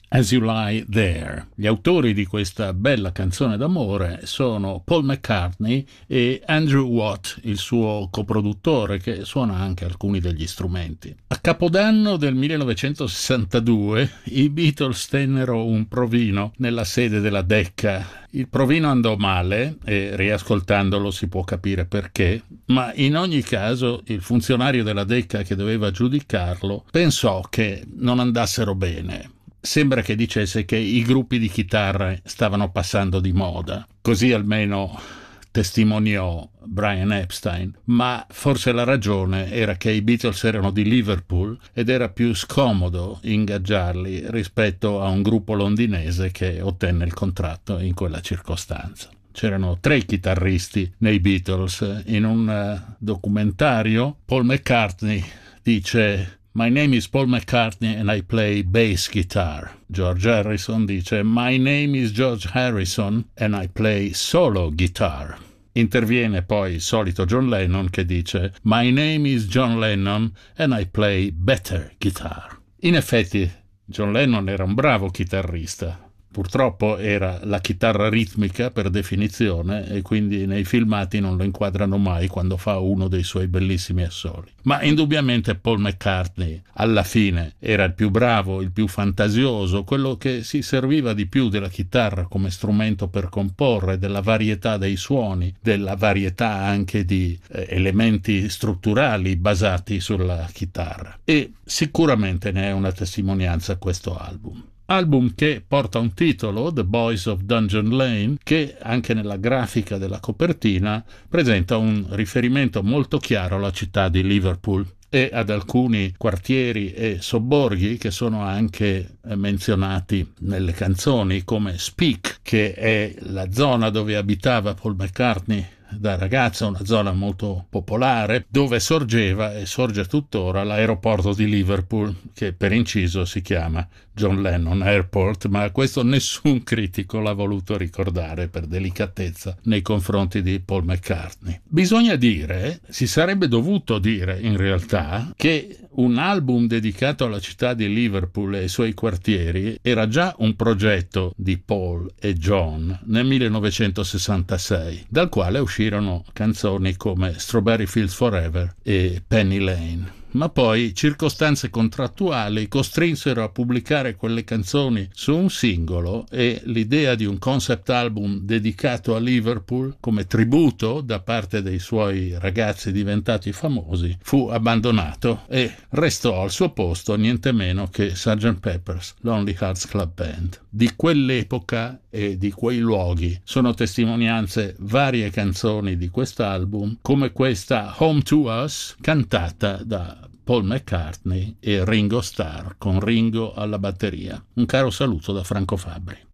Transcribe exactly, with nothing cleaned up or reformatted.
As You Lie There. Gli autori di questa bella canzone d'amore sono Paul McCartney e Andrew Watt, il suo coproduttore, che suona anche alcuni degli strumenti. A Capodanno del millenovecentosessantadue i Beatles tennero un provino nella sede della Decca. Il provino andò male e riascoltandolo si può capire perché, ma in ogni caso il funzionario della Decca che doveva giudicarlo pensò che non andassero bene. Sembra che dicesse che i gruppi di chitarre stavano passando di moda, così almeno testimoniò Brian Epstein, ma forse la ragione era che i Beatles erano di Liverpool ed era più scomodo ingaggiarli rispetto a un gruppo londinese che ottenne il contratto in quella circostanza. C'erano tre chitarristi nei Beatles. In un documentario Paul McCartney dice: My name is Paul McCartney and I play bass guitar. George Harrison dice: My name is George Harrison and I play solo guitar. Interviene poi il solito John Lennon che dice: My name is John Lennon and I play better guitar. In effetti John Lennon era un bravo chitarrista. Purtroppo era la chitarra ritmica per definizione e quindi nei filmati non lo inquadrano mai quando fa uno dei suoi bellissimi assoli. Ma indubbiamente Paul McCartney alla fine era il più bravo, il più fantasioso, quello che si serviva di più della chitarra come strumento per comporre, della varietà dei suoni, della varietà anche di eh, elementi strutturali basati sulla chitarra. E sicuramente ne è una testimonianza questo album. Album che porta un titolo, The Boys of Dungeon Lane, che anche nella grafica della copertina presenta un riferimento molto chiaro alla città di Liverpool e ad alcuni quartieri e sobborghi che sono anche menzionati nelle canzoni, come Speke, che è la zona dove abitava Paul McCartney da ragazza, una zona molto popolare dove sorgeva e sorge tuttora l'aeroporto di Liverpool, che per inciso si chiama John Lennon Airport, ma questo nessun critico l'ha voluto ricordare per delicatezza nei confronti di Paul McCartney. Bisogna dire, si sarebbe dovuto dire in realtà, che un album dedicato alla città di Liverpool e ai suoi quartieri era già un progetto di Paul e John nel millenovecentosessantasei, dal quale uscirono canzoni come Strawberry Fields Forever e Penny Lane. Ma poi circostanze contrattuali costrinsero a pubblicare quelle canzoni su un singolo e l'idea di un concept album dedicato a Liverpool come tributo da parte dei suoi ragazzi diventati famosi fu abbandonato e restò al suo posto niente meno che sergeant Pepper's Lonely Hearts Club Band. Di quell'epoca e di quei luoghi sono testimonianze varie canzoni di quest'album, come questa Home to Us, cantata da Paul McCartney e Ringo Starr con Ringo alla batteria. Un caro saluto da Franco Fabbri.